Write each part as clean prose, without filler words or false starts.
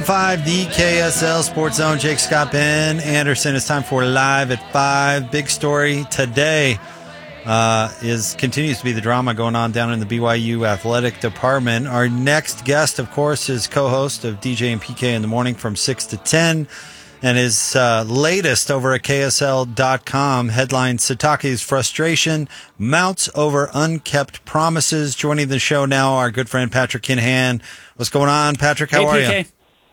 101.5, the KSL Sports Zone. Jake Scott, Ben Anderson. It's time for Live at 5. Big story today continues to be the drama going on down in the BYU athletic department. Our next guest, of course, is co-host of DJ and PK in the morning from 6 to 10. And his latest over at KSL.com headline, Sitake's frustration mounts over unkept promises. Joining the show now, our good friend Patrick Kinahan. What's going on, Patrick? How are you?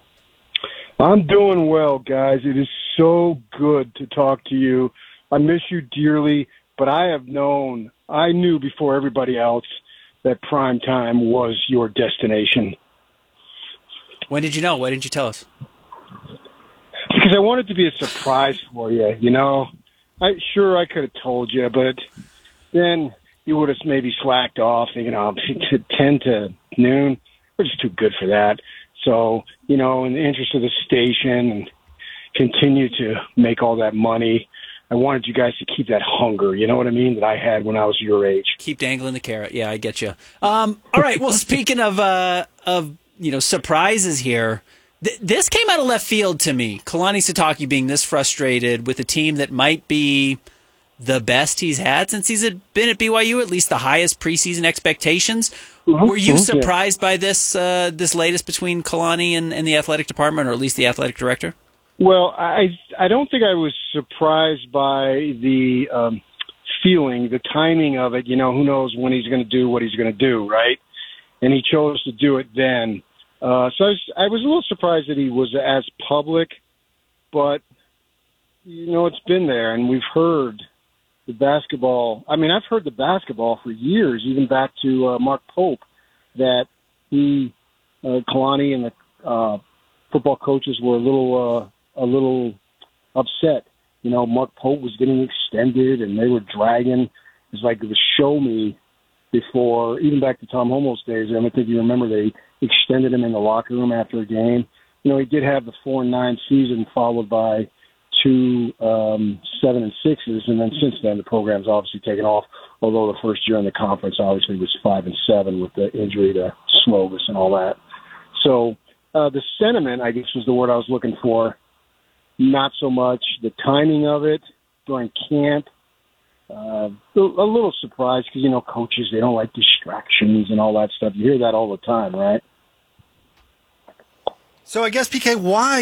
I'm doing well, guys. It is so good to talk to you. I miss you dearly, but I knew before everybody else that prime time was your destination. When did you know? Why didn't you tell us? Because I wanted to be a surprise for you, you know. I could have told you, but then you would have maybe slacked off, 10 to noon. We're just too good for that. So, in the interest of the station and continue to make all that money, I wanted you guys to keep that hunger, you know what I mean, that I had when I was your age. Keep dangling the carrot. Yeah, I get you. All right, well, speaking of surprises here, this came out of left field to me. Kalani Sitake being this frustrated with a team that might be the best he's had since he's been at BYU, at least the highest preseason expectations. Mm-hmm. Were you surprised by this latest between Kalani and the athletic department, or at least the athletic director? Well, I don't think I was surprised by the feeling, the timing of it. Who knows when he's going to do what he's going to do, right? And he chose to do it then. So I was a little surprised that he was as public, but, it's been there, and we've heard the basketball. I mean, I've heard the basketball for years, even back to Mark Pope, that Kalani and the football coaches were a little upset. Mark Pope was getting extended, and they were dragging. It's like it was show me before, even back to Tom Homo's days. I don't think you remember they extended him in the locker room after a game. He did have the 4-9 season followed by 2 7-6s, and then since then the program's obviously taken off. Although the first year in the conference obviously was 5-7 with the injury to Slovis and all that. So the sentiment, I guess, was the word I was looking for. Not so much the timing of it during camp. A little surprised because, coaches, they don't like distractions and all that stuff. You hear that all the time, right? So I guess, PK,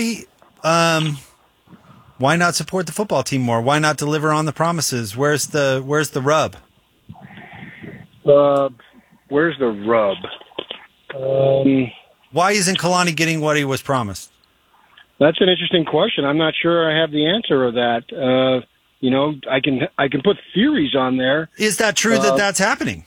why not support the football team more? Why not deliver on the promises? Where's the rub? Where's the rub? Why isn't Kalani getting what he was promised? That's an interesting question. I'm not sure I have the answer of that. I can put theories on there. Is that true that that's happening?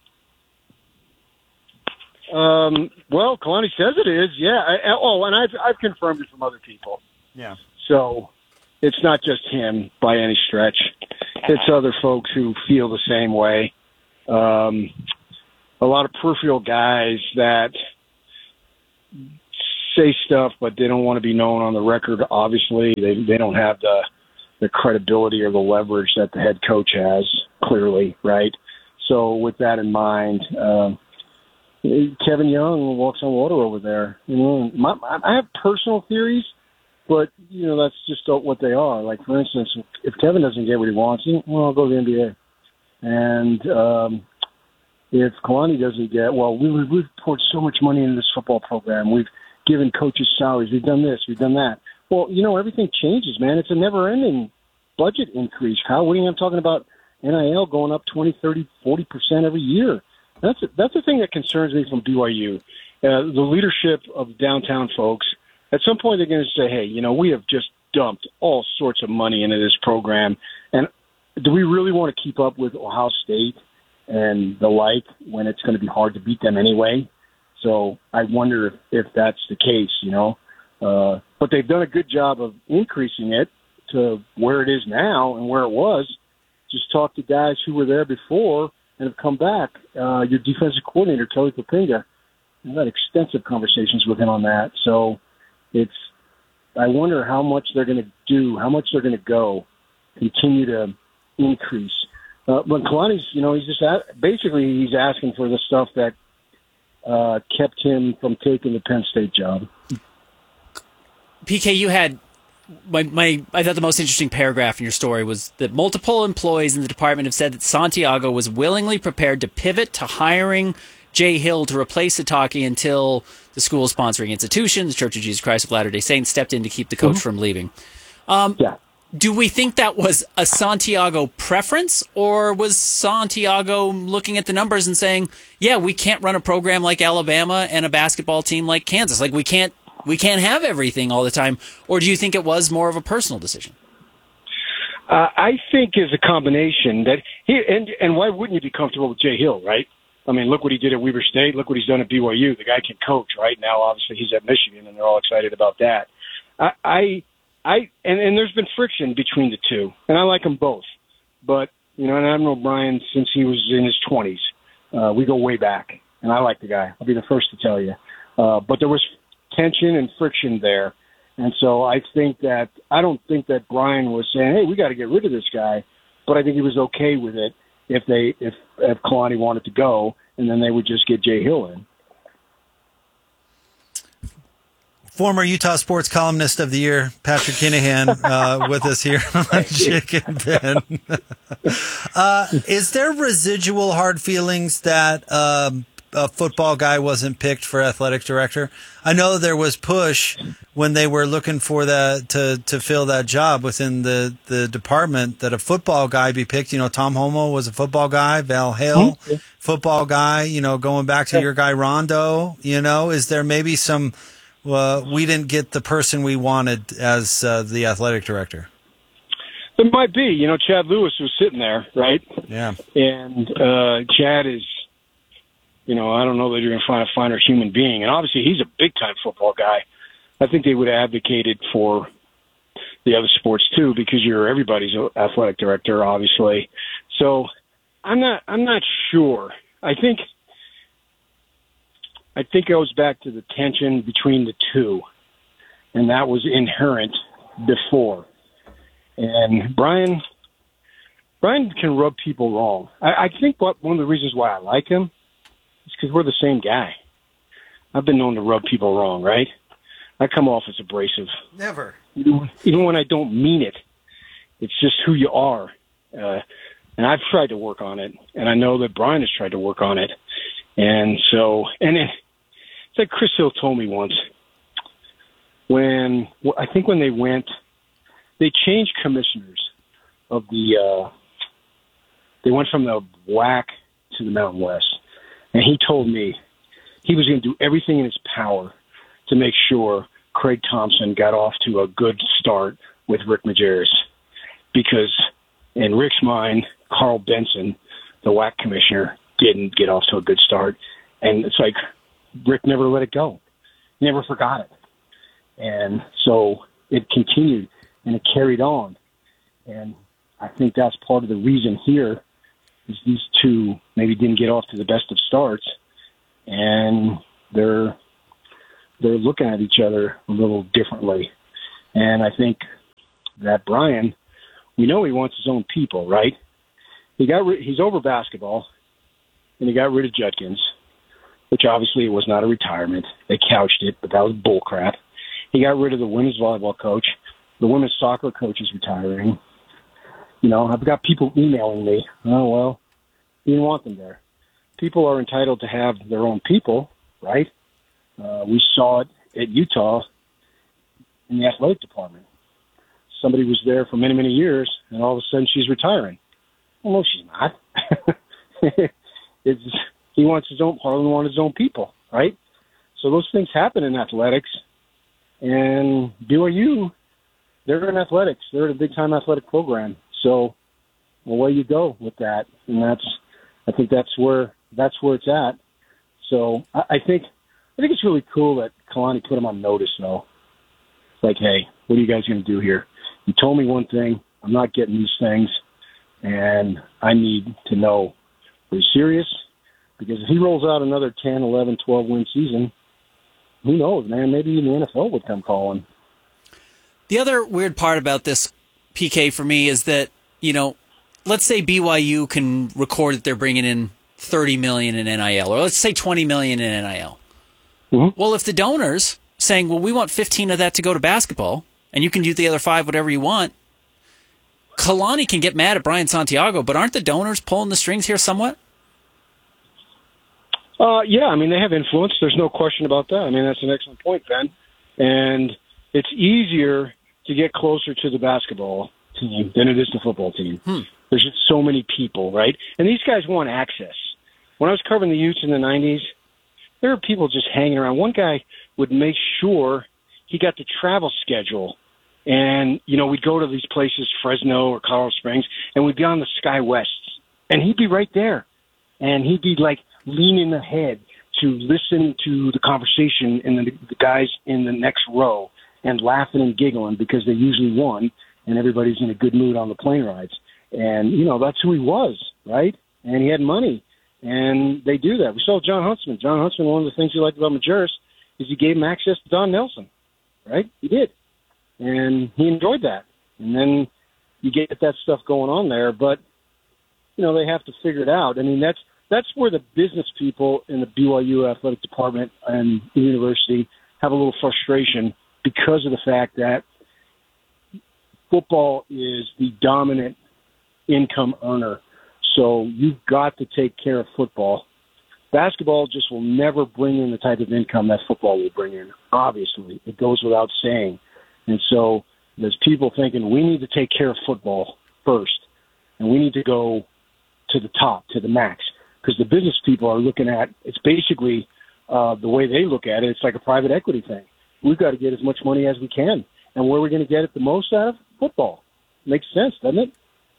Well, Kalani says it is. Yeah. And I've confirmed it from other people. Yeah. So it's not just him by any stretch. It's other folks who feel the same way. A lot of peripheral guys that say stuff, but they don't want to be known on the record. Obviously, they don't have the credibility or the leverage that the head coach has, clearly, right? So with that in mind, Kevin Young walks on water over there. I have personal theories, but, that's just what they are. Like, for instance, if Kevin doesn't get what he wants, I'll go to the NBA. And if Kalani doesn't get, we've poured so much money into this football program. We've given coaches salaries. We've done this. We've done that. Well, everything changes, man. It's a never-ending budget increase. Kyle, what are you talking about? NIL going up 20, 30, 40% every year. That's the thing that concerns me from BYU. The leadership of downtown folks, at some point they're going to say, hey, we have just dumped all sorts of money into this program. And do we really want to keep up with Ohio State and the like when it's going to be hard to beat them anyway? So I wonder if that's the case, But they've done a good job of increasing it to where it is now and where it was. Just talk to guys who were there before and have come back. Your defensive coordinator, Kelly Poppinga, I've had extensive conversations with him on that. So I wonder how much they're going to do, how much they're going to go, continue to increase. But Kalani's, he's just he's asking for the stuff that kept him from taking the Penn State job. PK, you had I thought the most interesting paragraph in your story was that multiple employees in the department have said that Santiago was willingly prepared to pivot to hiring Jay Hill to replace Sitake until the school sponsoring institution, the Church of Jesus Christ of Latter-day Saints, stepped in to keep the coach from leaving. Yeah. Do we think that was a Santiago preference, or was Santiago looking at the numbers and saying, yeah, we can't run a program like Alabama and a basketball team like Kansas. Like, we can't have everything all the time. Or do you think it was more of a personal decision? I think it's a combination that and why wouldn't you be comfortable with Jay Hill, right? I mean, look what he did at Weber State. Look what he's done at BYU. The guy can coach, right? Now, obviously, he's at Michigan, and they're all excited about that. And there's been friction between the two, and I like them both. But, and I've known Brian since he was in his 20s. We go way back, and I like the guy. I'll be the first to tell you. But there was tension and friction there. And so I don't think that Brian was saying, hey, we got to get rid of this guy. But I think he was okay with it if Kalani wanted to go, and then they would just get Jay Hill in. Former Utah sports columnist of the year, Patrick Kinahan, with us here on Chicken Ben. Is there residual hard feelings that a football guy wasn't picked for athletic director? I know there was push when they were looking for to fill that job within the department that a football guy be picked. Tom Homo was a football guy, Val Hill, football guy, going back to your guy Rondo, is there maybe some, we didn't get the person we wanted as the athletic director? There might be. Chad Lewis was sitting there, right? Yeah. And Chad is, I don't know that you're going to find a finer human being. And obviously he's a big-time football guy. I think they would have advocated for the other sports too, because you're everybody's athletic director, obviously. So I'm not sure. I think it goes back to the tension between the two, and that was inherent before. And Brian can rub people wrong. I think one of the reasons why I like him is because we're the same guy. I've been known to rub people wrong, right? I come off as abrasive. Never. Even when I don't mean it. It's just who you are. And I've tried to work on it, and I know that Brian has tried to work on it. And so, it's like Chris Hill told me once, when they changed commissioners of they went from the WAC to the Mountain West. And he told me he was going to do everything in his power to make sure Craig Thompson got off to a good start with Rick Majerus. Because in Rick's mind, Carl Benson, the WAC commissioner, didn't get off to a good start. And it's like Rick never let it go. He never forgot it. And so it continued and it carried on. And I think that's part of the reason here is these two maybe didn't get off to the best of starts, and they're looking at each other a little differently. And I think that Brian, we know he wants his own people, right? He's over basketball, and he got rid of Judkins, which obviously was not a retirement. They couched it, but that was bullcrap. He got rid of the women's volleyball coach. The women's soccer coach is retiring. I've got people emailing me. Oh, well, you didn't want them there. People are entitled to have their own people, right? We saw it at Utah in the athletic department. Somebody was there for many, many years, and all of a sudden she's retiring. Well, no, she's not. He wants his own, Harlan wanted his own people, right? So those things happen in athletics. And BYU, they're in athletics. They're in a big-time athletic program. So away you go with that, and I think that's where it's at. So I think it's really cool that Kalani put him on notice, though. It's like, hey, what are you guys going to do here? You told me one thing. I'm not getting these things, and I need to know, are you serious? Because if he rolls out another 10, 11, 12-win season, who knows, man? Maybe even the NFL would come calling. The other weird part about this, PK, for me is that, let's say BYU can record that they're bringing in $30 million in NIL, or let's say $20 million in NIL. Mm-hmm. Well, if the donors saying, well, we want 15 of that to go to basketball, and you can do the other 5 whatever you want. Kalani can get mad at Brian Santiago, but aren't the donors pulling the strings here somewhat? Yeah, I mean, they have influence. There's no question about that. I mean, that's an excellent point, Ben. And it's easier to get closer to the basketball team than it is the football team. There's just so many people, right? And these guys want access. When I was covering the Utes in the 90s, there were people just hanging around. One guy would make sure he got the travel schedule. And, you know, we'd go to these places, Fresno or Colorado Springs, and we'd be on the Sky West. And he'd be right there. And he'd be, like, leaning ahead to listen to the conversation and the guys in the next row and laughing and giggling because they usually won and everybody's in a good mood on the plane rides. And, you know, that's who he was, right? And he had money. And they do that. We saw John Huntsman. John Huntsman, one of the things he liked about Majerus is he gave him access to Don Nelson, right? He did. And he enjoyed that. And then you get that stuff going on there. But, you know, they have to figure it out. I mean, that's where the business people in the BYU athletic department and the university have a little frustration because of the fact that football is the dominant income earner. So you've got to take care of football. Basketball just will never bring in the type of income that football will bring in. Obviously, it goes without saying. And so there's people thinking we need to take care of football first, and we need to go to the top, to the max, because the business people are looking at it's basically the way they look at it. It's like a private equity thing. We've got to get as much money as we can, and where are we going to get it the most out of? Football. Makes sense, doesn't it?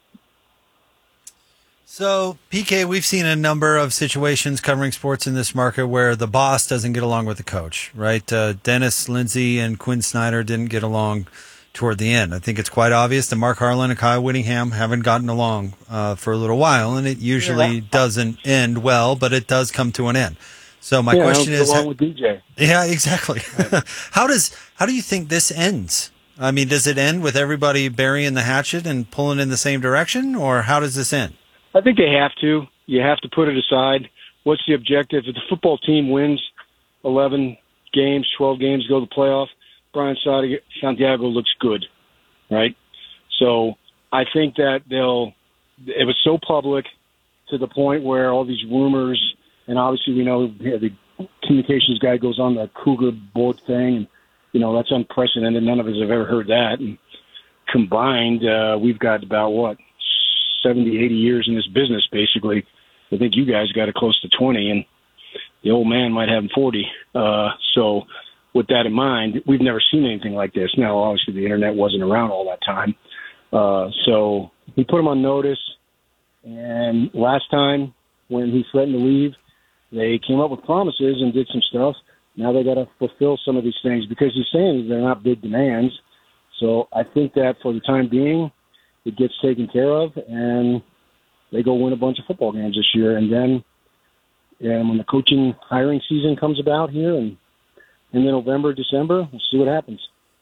So, PK, we've seen a number of situations covering sports in this market where the boss doesn't get along with the coach, right? Dennis Lindsay and Quinn Snyder didn't get along toward the end. I think it's quite obvious that Mark Harlan and Kyle Whittingham haven't gotten along for a little while, and it usually doesn't end well, but it does come to an end. So my question is, along with DJ. Yeah, exactly. Right. How do you think this ends? I mean, does it end with everybody burying the hatchet and pulling in the same direction, or how does this end? I think they have to. You have to put it aside. What's the objective? If the football team wins 11 games, 12 games, go to the playoff, Brian Santiago looks good, right? So I think that it was so public to the point where all these rumors, and obviously we know the communications guy goes on the Cougar board thing, and, you know, that's unprecedented. None of us have ever heard that. And combined, we've got about, 70, 80 years in this business, basically. I think you guys got it close to 20, and the old man might have 40. So with that in mind, we've never seen anything like this. Now, obviously, the internet wasn't around all that time. So he put him on notice, and last time when he threatened to leave, they came up with promises and did some stuff. Now they got to fulfill some of these things because he's saying they're not big demands. So I think that for the time being, it gets taken care of, and they go win a bunch of football games this year. And then when the coaching hiring season comes about here in November, December, we'll see what happens.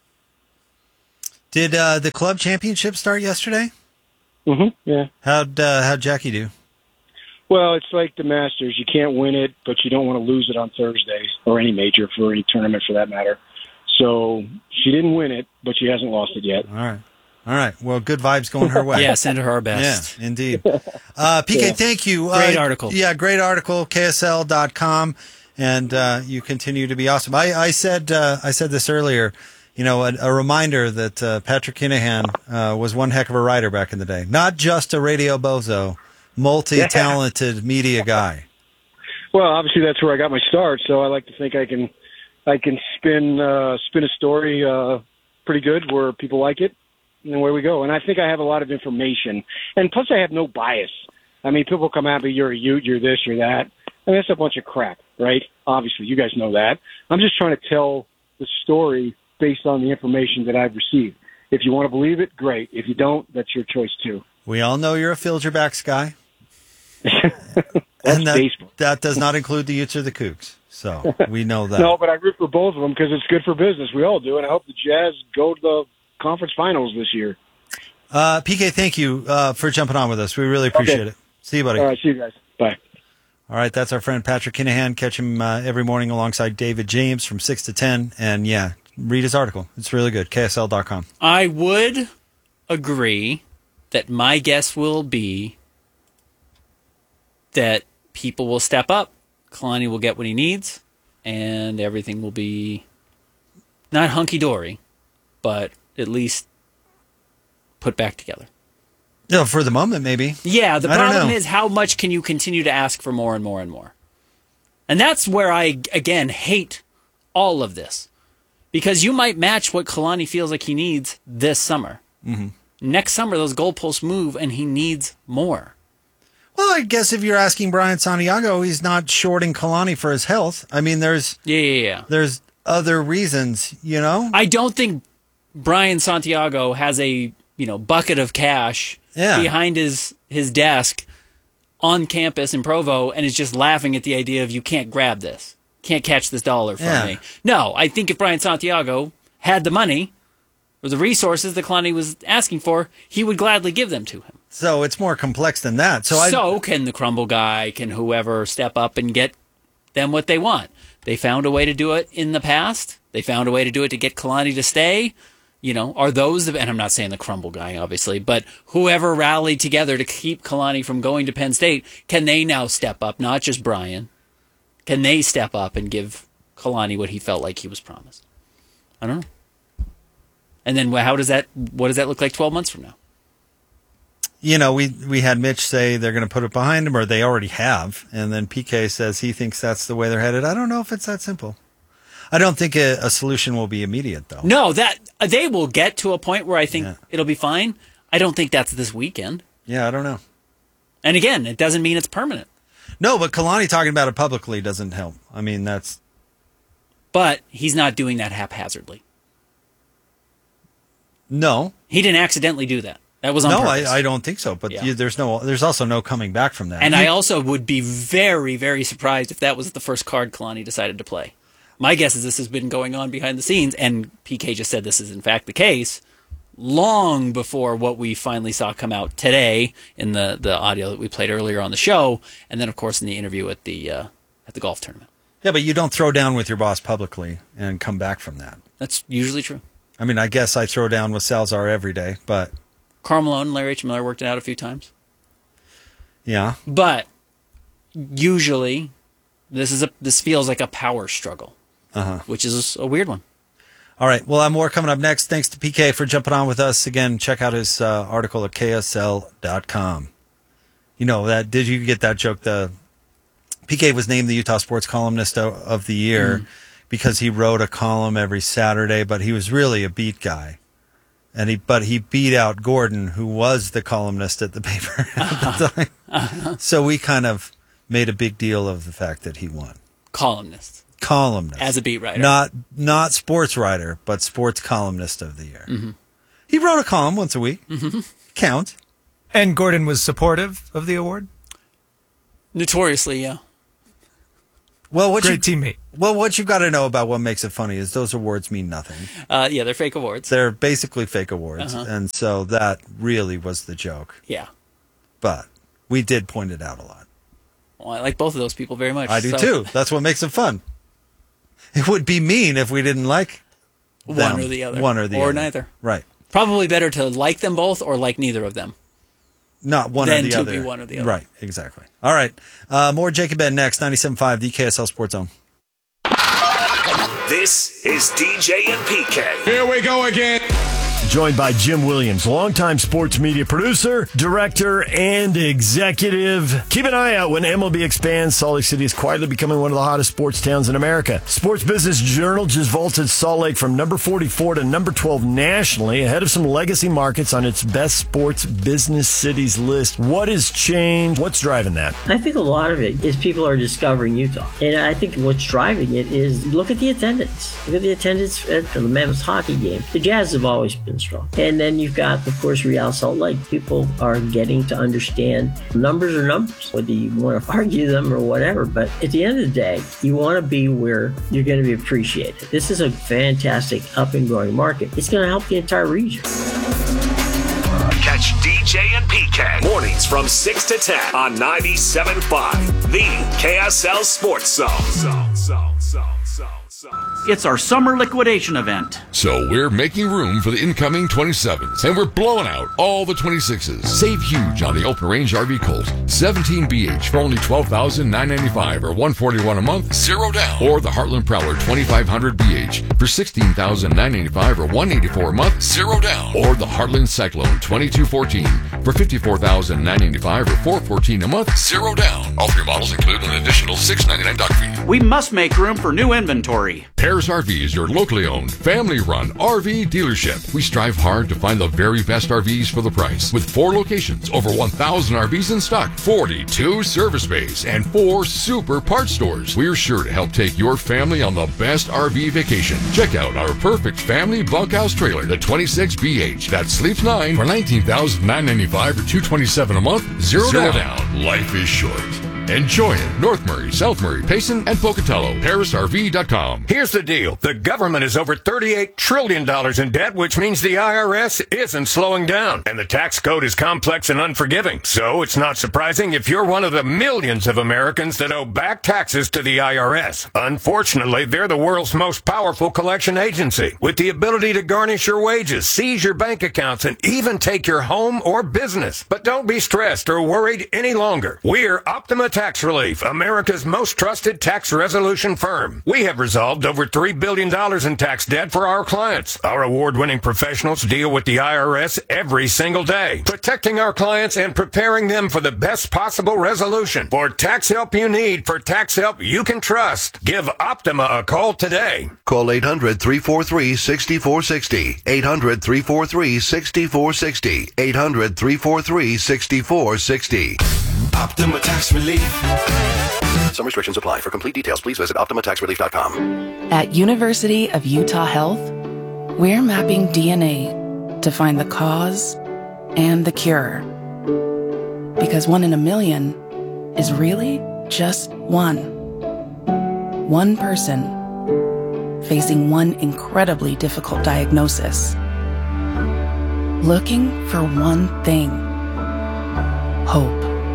Did the club championship start yesterday? Mm-hmm, yeah. How'd Jackie do? Well, it's like the Masters. You can't win it, but you don't want to lose it on Thursday, or any major, for any tournament for that matter. So she didn't win it, but she hasn't lost it yet. All right. Well, good vibes going her way. Yeah, send her our best. Yeah, indeed. PK, thank you. Great article. Yeah, great article, KSL.com, and you continue to be awesome. I said this earlier, you know, a reminder that Patrick Kinahan was one heck of a writer back in the day. Not just a radio bozo, multi-talented media guy. Well, obviously that's where I got my start, so I like to think I can spin a story pretty good where people like it. And away we go. And I think I have a lot of information. And plus, I have no bias. I mean, people come at me, you're a Ute, you're this, you're that. I mean, that's a bunch of crap, right? Obviously, you guys know that. I'm just trying to tell the story based on the information that I've received. If you want to believe it, great. If you don't, that's your choice, too. We all know you're a Fielderbacks guy. And that does not include the Utes or the Cougs. So we know that. No, but I root for both of them because it's good for business. We all do. And I hope the Jazz go to the conference finals this year. PK, thank you for jumping on with us. We really appreciate it. See you, buddy. All right, see you guys. Bye. All right, that's our friend Patrick Kinahan. Catch him every morning alongside David James from 6 to 10. And yeah, read his article. It's really good. KSL.com. I would agree that my guess will be that people will step up, Kalani will get what he needs, and everything will be not hunky-dory, but at least put back together. No, for the moment, maybe. Yeah, the problem is how much can you continue to ask for more and more and more? And that's where I, again, hate all of this. Because you might match what Kalani feels like he needs this summer. Mm-hmm. Next summer, those goalposts move, and he needs more. Well, I guess if you're asking Brian Santiago, he's not shorting Kalani for his health. I mean, there's other reasons, you know? I don't think Brian Santiago has a bucket of cash behind his desk on campus in Provo and is just laughing at the idea of you can't grab this. Can't catch this dollar from me. No, I think if Brian Santiago had the money or the resources that Kalani was asking for, he would gladly give them to him. So it's more complex than that. So can the Crumble guy, can whoever step up and get them what they want? They found a way to do it in the past. They found a way to do it to get Kalani to stay. Are those, and I'm not saying the Crumble guy, obviously, but whoever rallied together to keep Kalani from going to Penn State, can they now step up, not just Brian? Can they step up and give Kalani what he felt like he was promised? I don't know. And then what does that look like 12 months from now? We had Mitch say they're going to put it behind him, or they already have. And then PK says he thinks that's the way they're headed. I don't know if it's that simple. I don't think a solution will be immediate, though. No, that they will get to a point where I think it'll be fine. I don't think that's this weekend. Yeah, I don't know. And again, it doesn't mean it's permanent. No, but Kalani talking about it publicly doesn't help. I mean, that's... But he's not doing that haphazardly. No. He didn't accidentally do that. That was on purpose. No, I don't think so. But there's also no coming back from that. And I also would be very, very surprised if that was the first card Kalani decided to play. My guess is this has been going on behind the scenes, and PK just said this is in fact the case, long before what we finally saw come out today in the audio that we played earlier on the show, and then of course in the interview at the golf tournament. Yeah, but you don't throw down with your boss publicly and come back from that. That's usually true. I mean, I guess I throw down with Salazar every day, but... Karl Malone and Larry H. Miller worked it out a few times. Yeah. But usually this feels like a power struggle. Which is a weird one. All right. Well, I have more coming up next. Thanks to PK for jumping on with us. Again, check out his article at KSL.com. Did you get that joke? The PK was named the Utah Sports Columnist of the Year because he wrote a column every Saturday, but he was really a beat guy. But he beat out Gordon, who was the columnist at the paper at the time. So we kind of made a big deal of the fact that he won. Columnist. As a beat writer. Not sports writer, but sports columnist of the year. Mm-hmm. He wrote a column once a week. Mm-hmm. Count. And Gordon was supportive of the award? Notoriously, yeah. Well, Great teammate. Well, what you've got to know about what makes it funny is those awards mean nothing. Yeah, they're fake awards. They're basically fake awards. And so that really was the joke. Yeah. But we did point it out a lot. Well, I like both of those people very much. I do too. That's what makes it fun. It would be mean if we didn't like them. One or the other. Or neither. Right. Probably better to like them both or like neither of them. Not one or the other. Than to be one or the other. Right, exactly. All right. More Jacob Ben next, 97.5, the KSL Sports Zone. This is DJ and PK. Here we go again. Joined by Jim Williams, longtime sports media producer, director, and executive. Keep an eye out when MLB expands. Salt Lake City is quietly becoming one of the hottest sports towns in America. Sports Business Journal just vaulted Salt Lake from number 44 to number 12 nationally, ahead of some legacy markets on its best sports business cities list. What has changed? What's driving that? I think a lot of it is people are discovering Utah. And I think what's driving it is look at the attendance. Look at the attendance at the Mammoth hockey game. The Jazz have always been strong. And then you've got, of course, Real Salt Lake. People are getting to understand numbers are numbers, whether you want to argue them or whatever. But at the end of the day, you want to be where you're going to be appreciated. This is a fantastic up and growing market. It's going to help the entire region. Catch Catch DJ and PK mornings from 6 to 10 on 97.5, the KSL Sports Zone. It's our summer liquidation event. So we're making room for the incoming 27s, and we're blowing out all the 26s. Save huge on the Open Range RV Colt 17BH for only $12,995 or $141 a month, 0 down. Or the Heartland Prowler 2500BH for $16,995 or $184 a month, 0 down. Or the Heartland Cyclone 2214 for $54,995 or $414 a month, 0 down. All 3 models include an additional $699 dock fee. We must make room for new inventory. Paris RV is your locally owned, family-run RV dealership. We strive hard to find the very best RVs for the price. With 4 locations, over 1,000 RVs in stock, 42 service bays, and 4 super parts stores. We're sure to help take your family on the best RV vacation. Check out our perfect family bunkhouse trailer, the 26BH, that sleeps 9 for $19,995 or $227 a month, 0 down. Life is short. Enjoy it. North Murray, South Murray, Payson, and Pocatello. ParisRV.com. Here's the deal. The government is over $38 trillion in debt, which means the IRS isn't slowing down. And the tax code is complex and unforgiving. So it's not surprising if you're one of the millions of Americans that owe back taxes to the IRS. Unfortunately, they're the world's most powerful collection agency, with the ability to garnish your wages, seize your bank accounts, and even take your home or business. But don't be stressed or worried any longer. We're Optima Tax Relief, America's most trusted tax resolution firm. We have resolved over $3 billion in tax debt for our clients. Our award-winning professionals deal with the IRS every single day, protecting our clients and preparing them for the best possible resolution. For tax help you need, for tax help you can trust, give Optima a call today. Call 800-343-6460. 800-343-6460. 800-343-6460. Optima Tax Relief. Some restrictions apply. For complete details, please visit OptimaTaxRelief.com. At University of Utah Health, we're mapping DNA to find the cause and the cure. Because 1 in a million is really just one. One person facing one incredibly difficult diagnosis. Looking for one thing: hope.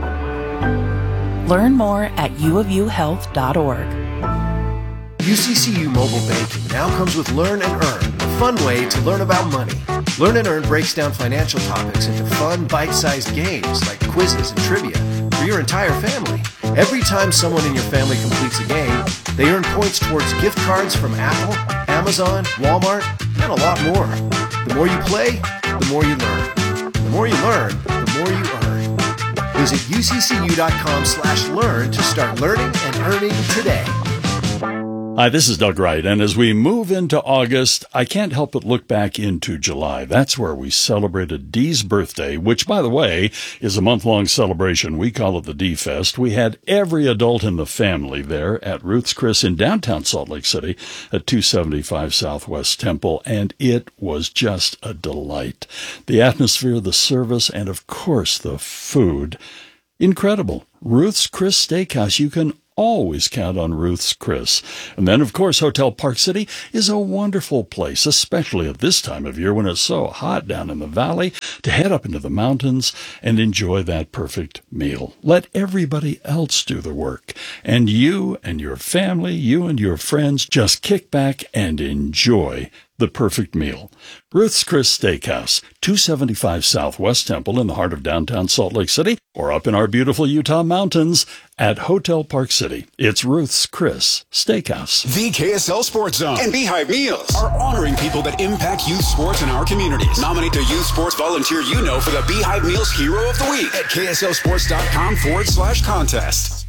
Learn more at uofuhealth.org. UCCU Mobile Banking now comes with Learn and Earn, a fun way to learn about money. Learn and Earn breaks down financial topics into fun, bite-sized games like quizzes and trivia for your entire family. Every time someone in your family completes a game, they earn points towards gift cards from Apple, Amazon, Walmart, and a lot more. The more you play, the more you learn. The more you learn, the more you earn. Visit uccu.com/learn to start learning and earning today. Hi, this is Doug Wright, and as we move into August, I can't help but look back into July. That's where we celebrated Dee's birthday, which, by the way, is a month-long celebration. We call it the Dee Fest. We had every adult in the family there at Ruth's Chris in downtown Salt Lake City at 275 Southwest Temple, and it was just a delight. The atmosphere, the service, and, of course, the food. Incredible. Ruth's Chris Steakhouse. You can always count on Ruth's Chris. And then, of course, Hotel Park City is a wonderful place, especially at this time of year when it's so hot down in the valley, to head up into the mountains and enjoy that perfect meal. Let everybody else do the work. And you and your family, you and your friends, just kick back and enjoy the perfect meal. Ruth's Chris Steakhouse, 275 Southwest Temple in the heart of downtown Salt Lake City, or up in our beautiful Utah mountains at Hotel Park City. It's Ruth's Chris Steakhouse. The KSL Sports Zone and Beehive Meals are honoring people that impact youth sports in our communities. Nominate the youth sports volunteer you know for the Beehive Meals Hero of the Week at KSLSports.com/contest.